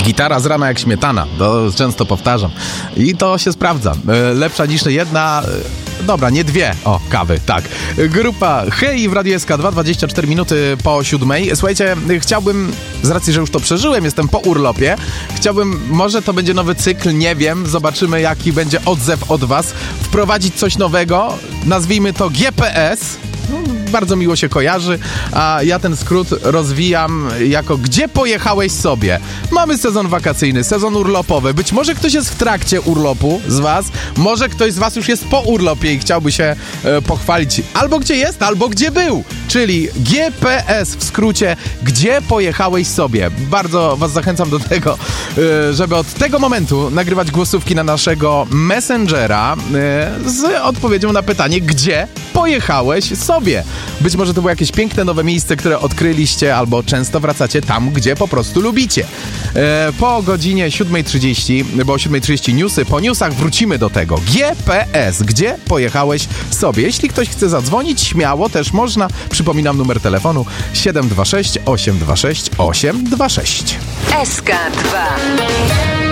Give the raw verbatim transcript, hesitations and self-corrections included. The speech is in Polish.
Gitara z rana jak śmietana, to często powtarzam. I to się sprawdza. Lepsza niż jedna... Dobra, nie dwie. O, kawy, tak. Grupa Hej w Radiu S K dwa, dwadzieścia cztery minuty po siódmej. Słuchajcie, chciałbym, z racji, że już to przeżyłem, jestem po urlopie, chciałbym, może to będzie nowy cykl, nie wiem, zobaczymy jaki będzie odzew od was, wprowadzić coś nowego, nazwijmy to G P S. Bardzo miło się kojarzy, a ja ten skrót rozwijam jako gdzie pojechałeś sobie. Mamy sezon wakacyjny, sezon urlopowy. Być może ktoś jest w trakcie urlopu z was, może ktoś z was już jest po urlopie i chciałby się e, pochwalić albo gdzie jest, albo gdzie był. Czyli G P S w skrócie, gdzie pojechałeś sobie. Bardzo was zachęcam do tego, e, żeby od tego momentu nagrywać głosówki na naszego Messengera e, z odpowiedzią na pytanie, gdzie pojechałeś sobie. Być może to było jakieś piękne nowe miejsce, które odkryliście albo często wracacie tam, gdzie po prostu lubicie. E, po godzinie siódma trzydzieści, bo o siódma trzydzieści newsy, po newsach wrócimy do tego. G P S, gdzie pojechałeś sobie? Jeśli ktoś chce zadzwonić, śmiało też można. Przypominam numer telefonu siedem dwa sześć osiem dwa sześć osiem dwa sześć. S K dwa.